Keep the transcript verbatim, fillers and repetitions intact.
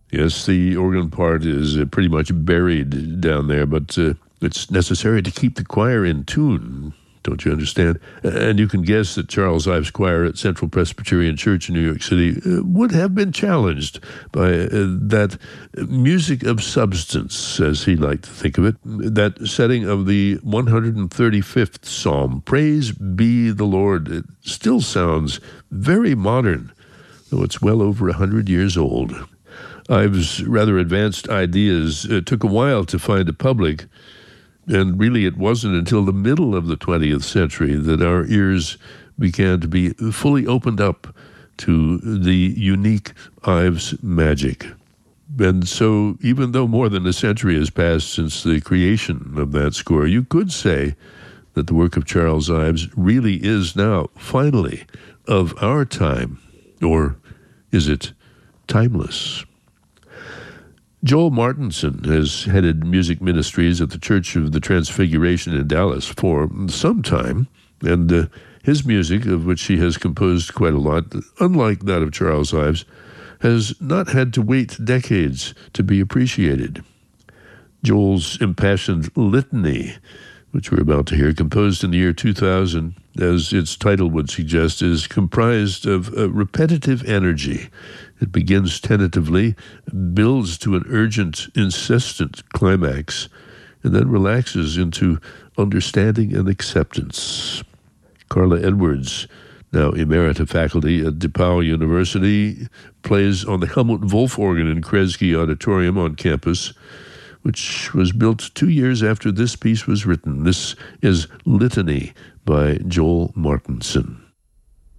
Yes, the organ part is uh, pretty much buried down there, but uh, it's necessary to keep the choir in tune. Don't you understand? And you can guess that Charles Ives Choir at Central Presbyterian Church in New York City uh, would have been challenged by uh, that music of substance, as he liked to think of it, that setting of the one hundred thirty-fifth Psalm, Praise be the Lord. It still sounds very modern, though it's well over one hundred years old. Ives' rather advanced ideas uh, took a while to find a public, and really it wasn't until the middle of the twentieth century that our ears began to be fully opened up to the unique Ives magic. And so even though more than a century has passed since the creation of that score, you could say that the work of Charles Ives really is now, finally, of our time. Or is it timeless? Joel Martinson has headed music ministries at the Church of the Transfiguration in Dallas for some time, and uh, his music, of which he has composed quite a lot, unlike that of Charles Ives, has not had to wait decades to be appreciated. Joel's impassioned litany, which we're about to hear, composed in the year two thousand, as its title would suggest, is comprised of a repetitive energy. It begins tentatively, builds to an urgent, insistent climax, and then relaxes into understanding and acceptance. Carla Edwards, now emerita faculty at DePauw University, plays on the Helmut Wolf organ in Kresge Auditorium on campus, which was built two years after this piece was written. This is Litany by Joel Martinson.